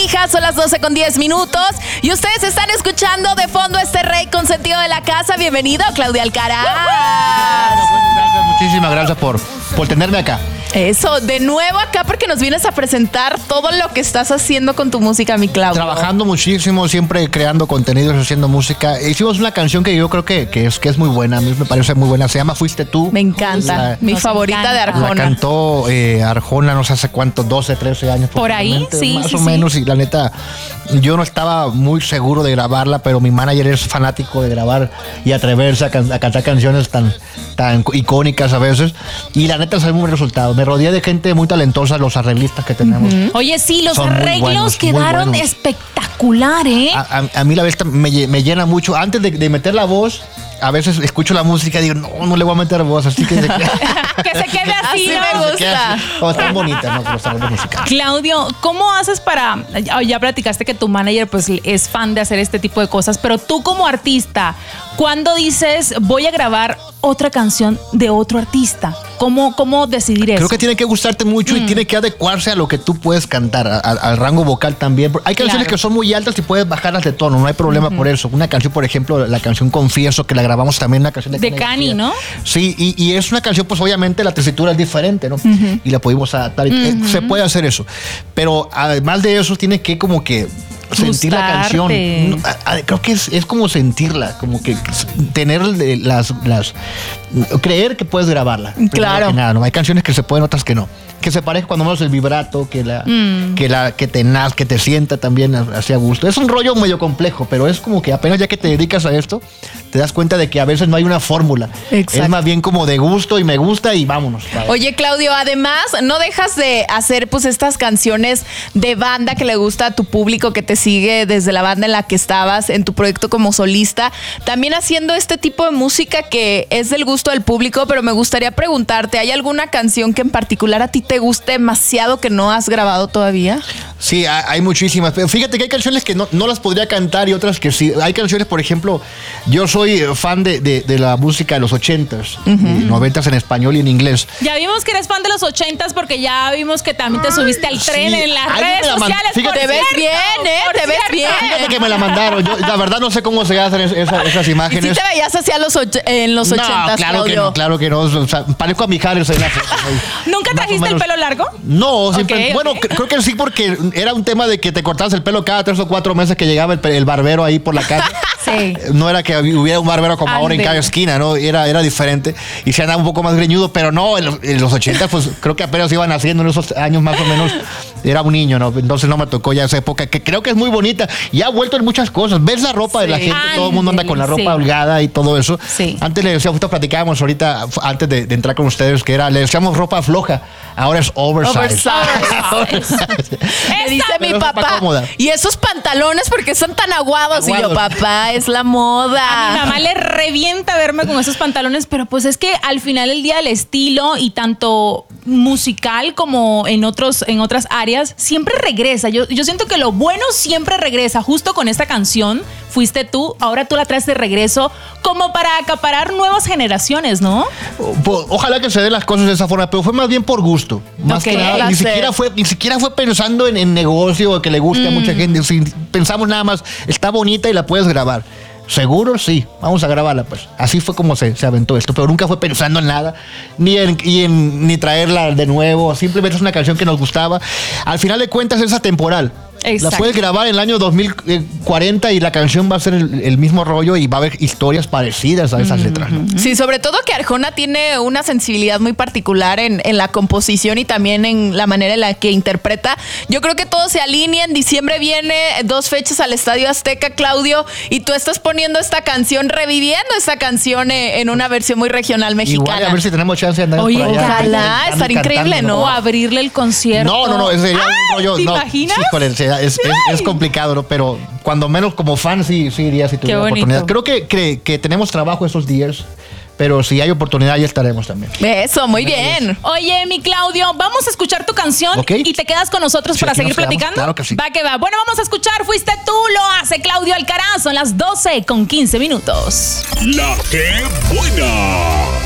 mija, son las 12:10 y ustedes están escuchando de fondo este rey consentido de la casa. Bienvenido, Claudio Alcaraz. Gracias, muchísimas gracias por tenerme acá. Eso, de nuevo acá porque nos vienes a presentar todo lo que estás haciendo con tu música, mi Claudio. Trabajando muchísimo, siempre creando contenidos, haciendo música. Hicimos una canción que yo creo que es muy buena, a mí me parece muy buena, se llama Fuiste Tú. Me encanta, mi favorita de Arjona. La cantó Arjona no sé hace cuánto, 12, 13 años. Por ahí, sí. Más o menos, y la neta, yo no estaba muy seguro de grabarla, pero mi manager es fanático de grabar y atreverse a cantar canciones tan icónicas a veces, y la neta salió un buen resultado. Me rodeé de gente muy talentosa, los arreglistas que tenemos. Oye, sí, los arreglos quedaron espectacular, ¿eh? A mí la verdad me llena mucho. Antes de meter la voz, a veces escucho la música y digo, no le voy a meter voz, así que... que se quede así, ¿no? Me gusta. Está bonita, ¿no? Los arreglos musicales. Claudio, ¿cómo haces para...? Ya platicaste que tu manager pues es fan de hacer este tipo de cosas, pero tú como artista, ¿cuándo dices voy a grabar otra canción de otro artista? ¿Cómo decidir eso? Creo que tiene que gustarte mucho y tiene que adecuarse a lo que tú puedes cantar, al rango vocal también. Hay canciones que son muy altas y puedes bajarlas de tono, no hay problema por eso. Una canción, por ejemplo, la canción Confieso, que la grabamos también, una canción de Cani, ¿no? Sí, y es una canción, pues obviamente la tesitura es diferente, ¿no? Y la pudimos adaptar. Se puede hacer eso. Pero además de eso, tiene que como que sentir la canción. Creo que es como sentirla, como que tener creer que puedes grabarla. Claro. Que nada, ¿no? Hay canciones que se pueden, otras que no. Que se parezca cuando menos el vibrato, que te sienta también así a gusto. Es un rollo medio complejo, pero es como que apenas ya que te dedicas a esto, te das cuenta de que a veces no hay una fórmula. Exacto. Es más bien como de gusto y me gusta y vámonos. Oye, Claudio, además no dejas de hacer pues estas canciones de banda que le gusta a tu público que te sigue desde la banda en la que estabas, en tu proyecto como solista, también haciendo este tipo de música que es del gusto del público, pero me gustaría preguntarte, ¿hay alguna canción que en particular a ti te guste demasiado que no has grabado todavía? Sí, hay muchísimas. Pero fíjate que hay canciones que no las podría cantar y otras que sí. Hay canciones, por ejemplo, yo soy fan de la música de los 80s, 90s en español y en inglés. Ya vimos que eres fan de los 80s porque ya vimos que también te subiste al tren en las redes sociales. Fíjate, te ves bien, te ves bien. Fíjate que me la mandaron. Yo, la verdad, no sé cómo se hacen esas imágenes. ¿Y si te veías así en los 80s, No, claro que no. O sea, parezco a Mijares. ¿Nunca trajiste el pelo largo? No, siempre. Bueno, creo que sí, porque era un tema de que te cortabas el pelo cada 3 o 4 meses que llegaba el barbero ahí por la calle. Sí. No era que hubiera un barbero como ahora en cada esquina, ¿no? Era diferente. Y se andaba un poco más greñudo, pero no, en los 80, pues creo que apenas iban haciendo en esos años más o menos. Era un niño, ¿no? Entonces no me tocó ya esa época, que creo que es muy bonita. Y ha vuelto en muchas cosas. Ves la ropa de la gente, todo el mundo anda con la ropa holgada y todo eso. Sí. Antes le decíamos, platicábamos ahorita, antes de entrar con ustedes, que le decíamos ropa floja. Ahora es oversize. Me dice mi papá, y esos pantalones, ¿por qué son tan aguados? Y yo, papá, es la moda. A mi mamá le revienta verme con esos pantalones, pero pues es que al final del día el estilo y tanto musical como en otras áreas siempre regresa. Yo siento que lo bueno siempre regresa. Justo con esta canción, Fuiste Tú, ahora tú la traes de regreso como para acaparar nuevas generaciones, ¿no? Ojalá que se den las cosas de esa forma, pero fue más bien por gusto. Más que nada, ni siquiera fue pensando en negocio o que le guste a mucha gente. Pensamos nada más, está bonita y la puedes grabar. ¿Seguro? Sí, vamos a grabarla, pues. Así fue como se aventó esto, pero nunca fue pensando en nada, ni traerla de nuevo. Simplemente es una canción que nos gustaba. Al final de cuentas es atemporal. Exacto. La puedes grabar en el año 2040 y la canción va a ser el mismo rollo y va a haber historias parecidas a esas letras, ¿no? Sí, sobre todo que Arjona tiene una sensibilidad muy particular en la composición y también en la manera en la que interpreta. Yo creo que todo se alinea. En diciembre viene 2 fechas al Estadio Azteca, Claudio, y tú estás poniendo esta canción, reviviendo esta canción en una versión muy regional mexicana. Igual, a ver si tenemos chance de andar por allá. Ojalá, estaría increíble, ¿no? O abrirle el concierto. No, ese sería un rollo. ¿Te imaginas? Híjole, es complicado, ¿no? Pero cuando menos como fan sí iría si tuviera oportunidad. Creo que tenemos trabajo esos días, pero si hay oportunidad ya estaremos también. Eso, muy bien. Oye, mi Claudio, vamos a escuchar tu canción y te quedas con nosotros para seguir platicando. Claro que sí. Va que va. Bueno, vamos a escuchar Fuiste Tú, lo hace Claudio Alcaraz. Son las 12:15. La que buena.